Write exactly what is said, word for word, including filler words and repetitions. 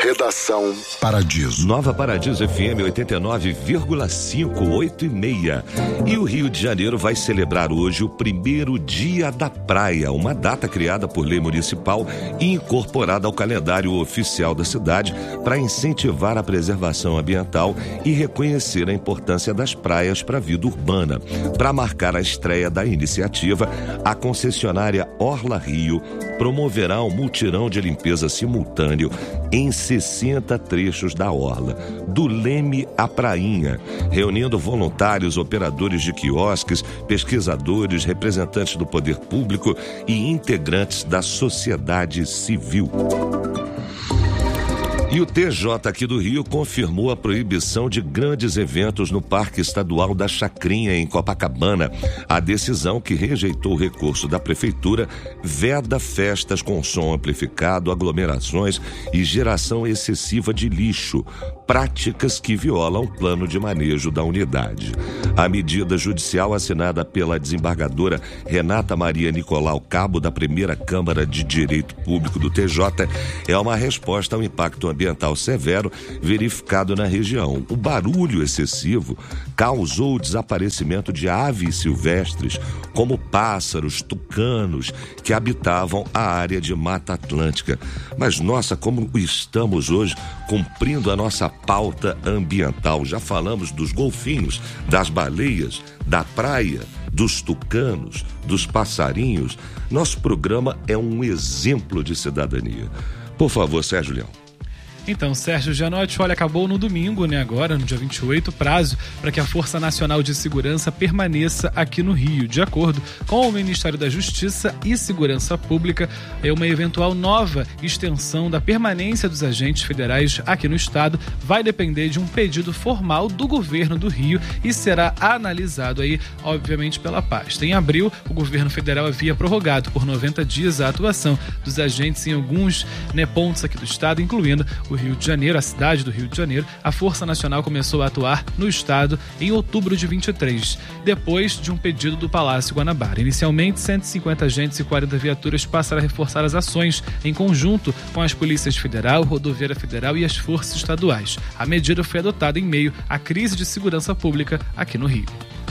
Redação Paradiso. Nova Paradiso F M oitenta e nove vírgula cinco, oito e meia. E o Rio de Janeiro vai celebrar hoje o primeiro Dia da Praia, uma data criada por lei municipal e incorporada ao calendário oficial da cidade para incentivar a preservação ambiental e reconhecer a importância das praias para a vida urbana. Para marcar a estreia da iniciativa, a concessionária Orla Rio promoverá um mutirão de limpeza simultâneo em sessenta trechos da orla, do Leme à Prainha, reunindo voluntários, operadores de quiosques, pesquisadores, representantes do poder público e integrantes da sociedade civil. E o T J aqui do Rio confirmou a proibição de grandes eventos no Parque Estadual da Chacrinha, em Copacabana. A decisão, que rejeitou o recurso da Prefeitura, veda festas com som amplificado, aglomerações e geração excessiva de lixo, práticas que violam o plano de manejo da unidade. A medida judicial, assinada pela desembargadora Renata Maria Nicolau Cabo, da primeira Câmara de Direito Público do T J, é uma resposta ao impacto ambiental ambiental severo verificado na região. O barulho excessivo causou o desaparecimento de aves silvestres, como pássaros, tucanos, que habitavam a área de Mata Atlântica. Mas, nossa, como estamos hoje cumprindo a nossa pauta ambiental. Já falamos dos golfinhos, das baleias, da praia, dos tucanos, dos passarinhos. Nosso programa é um exemplo de cidadania. Por favor, Sérgio Leão. Então, Sérgio Gianotti, olha, acabou no domingo, né, agora, no dia vinte e oito, o prazo para que a Força Nacional de Segurança permaneça aqui no Rio. De acordo com o Ministério da Justiça e Segurança Pública, é uma eventual nova extensão da permanência dos agentes federais aqui no estado vai depender de um pedido formal do governo do Rio e será analisado aí, obviamente, pela pasta. Em abril, o governo federal havia prorrogado por noventa dias a atuação dos agentes em alguns, né, pontos aqui do estado, incluindo o Rio de Janeiro, a cidade do Rio de Janeiro. A Força Nacional começou a atuar no estado em outubro de vinte e três, depois de um pedido do Palácio Guanabara. Inicialmente, cento e cinquenta agentes e quarenta viaturas passaram a reforçar as ações em conjunto com as polícias federal, rodoviária federal e as forças estaduais. A medida foi adotada em meio à crise de segurança pública aqui no Rio.